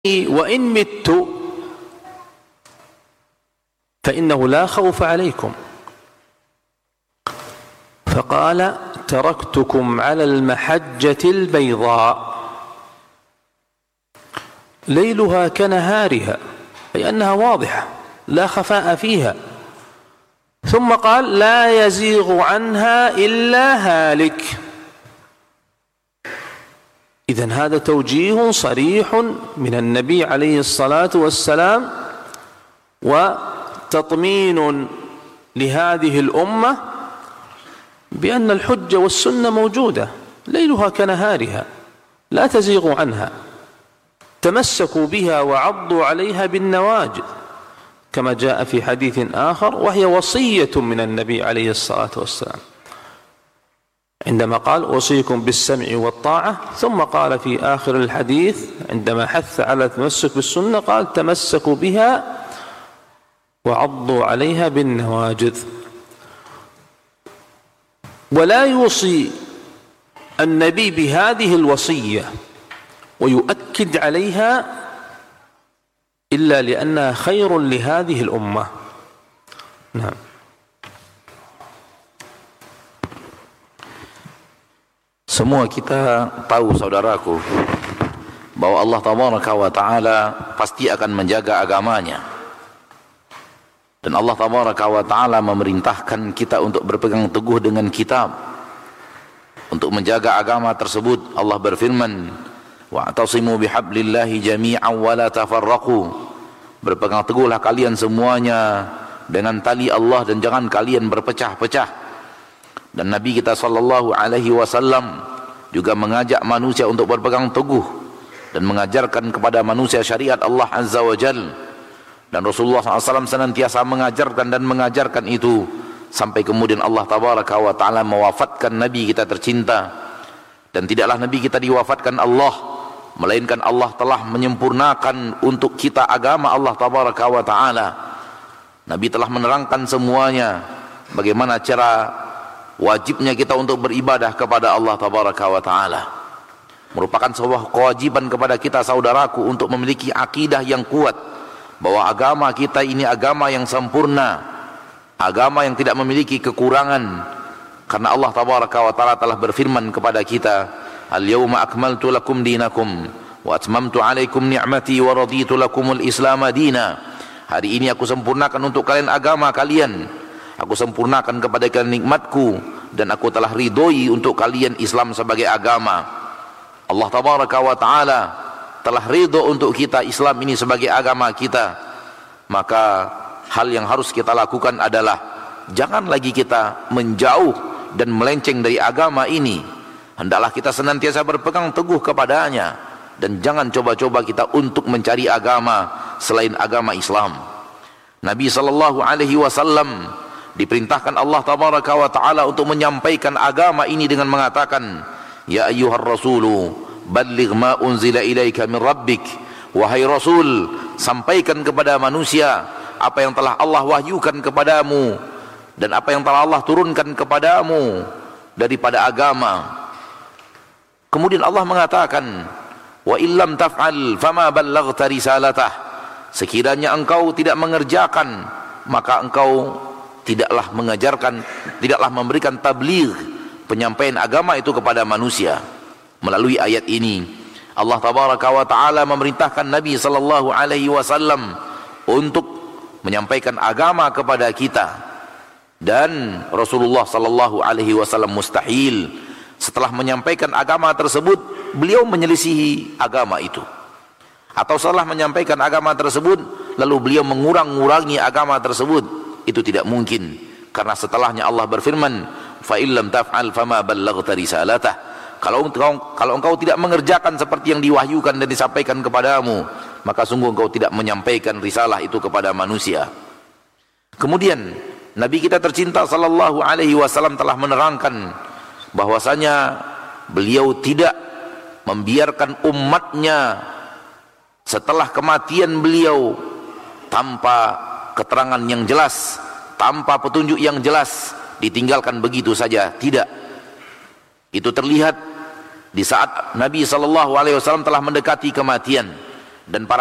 وإن مت فإنه لا خوف عليكم. فقال تركتكم على المحجة البيضاء ليلها كنهارها، أي أنها واضحة لا خفاء فيها. ثم قال لا يزيغ عنها إلا هالك. إذن هذا توجيه صريح من النبي عليه الصلاة والسلام وتطمين لهذه الأمة بأن الحجة والسنة موجودة ليلها كنهارها لا تزيغ عنها، تمسكوا بها وعضوا عليها بالنواجذ كما جاء في حديث آخر، وهي وصية من النبي عليه الصلاة والسلام عندما قال أوصيكم بالسمع والطاعة، ثم قال في آخر الحديث عندما حث على التمسك بالسنة قال تمسكوا بها وعضوا عليها بالنواجذ. ولا يوصي النبي بهذه الوصية ويؤكد عليها إلا لأنها خير لهذه الأمة. نعم. Semua kita tahu, saudaraku, bahwa Allah Tabaraka wa Ta'ala pasti akan menjaga agamanya. Dan Allah Tabaraka wa Ta'ala memerintahkan kita untuk berpegang teguh dengan kitab, untuk menjaga agama tersebut. Allah berfirman, wa'tasimu bihablillahi jami'an wa la tafarraqu. Berpegang teguhlah kalian semuanya dengan tali Allah dan jangan kalian berpecah-pecah. Dan Nabi kita sallallahu alaihi wasallam juga mengajak manusia untuk berpegang teguh dan mengajarkan kepada manusia syariat Allah Azza wa Jal. Dan Rasulullah SAW senantiasa mengajarkan dan mengajarkan itu sampai kemudian Allah Tabaraka wa Ta'ala mewafatkan Nabi kita tercinta. Dan tidaklah Nabi kita diwafatkan Allah, melainkan Allah telah menyempurnakan untuk kita agama Allah Tabaraka wa Ta'ala. Nabi telah menerangkan semuanya, bagaimana cara wajibnya kita untuk beribadah kepada Allah Tabaraka wa Ta'ala. Merupakan sebuah kewajiban kepada kita, saudaraku, untuk memiliki akidah yang kuat bahwa agama kita ini agama yang sempurna, agama yang tidak memiliki kekurangan. Karena Allah Tabaraka wa Ta'ala telah berfirman kepada kita, al-yawma akmaltu lakum dinakum wa atmamtu alaikum ni'mati wa raditu lakumul islam dina. Hari ini aku sempurnakan untuk kalian agama kalian, aku sempurnakan kepada kalian nikmatku, dan aku telah ridhoi untuk kalian Islam sebagai agama. Allah Tabaraka wa Ta'ala telah ridho untuk kita Islam ini sebagai agama kita. Maka hal yang harus kita lakukan adalah jangan lagi kita menjauh dan melenceng dari agama ini. Hendaklah kita senantiasa berpegang teguh kepadanya, dan jangan coba-coba kita untuk mencari agama selain agama Islam. Nabi sallallahu alaihi wasallam diperintahkan Allah Tabaraka wa Ta'ala untuk menyampaikan agama ini dengan mengatakan, ya ayyuhar rasulu balligh ma unzila ilaika min rabbik. Wahai Rasul, sampaikan kepada manusia apa yang telah Allah wahyukan kepadamu dan apa yang telah Allah turunkan kepadamu daripada agama. Kemudian Allah mengatakan, wa illam taf'al fama ballaghta risalatah. Sekiranya engkau tidak mengerjakan, maka engkau tidaklah mengajarkan, tidaklah memberikan tabligh, penyampaian agama itu kepada manusia. Melalui ayat ini Allah Tabaraka wa Ta'ala memerintahkan Nabi sallallahu alaihi wasallam untuk menyampaikan agama kepada kita. Dan Rasulullah sallallahu alaihi wasallam mustahil setelah menyampaikan agama tersebut beliau menyelisihi agama itu, atau setelah menyampaikan agama tersebut lalu beliau mengurang-ngurangi agama tersebut. Itu tidak mungkin, karena setelahnya Allah berfirman, fa illam taf'al fama ballaghta risalatah. Kalau engkau tidak mengerjakan seperti yang diwahyukan dan disampaikan kepadamu, maka sungguh engkau tidak menyampaikan risalah itu kepada manusia. Kemudian Nabi kita tercinta sallallahu alaihi wasallam telah menerangkan bahwasanya beliau tidak membiarkan umatnya setelah kematian beliau tanpa keterangan yang jelas, tanpa petunjuk yang jelas, ditinggalkan begitu saja. Tidak. Itu terlihat di saat Nabi SAW telah mendekati kematian. dan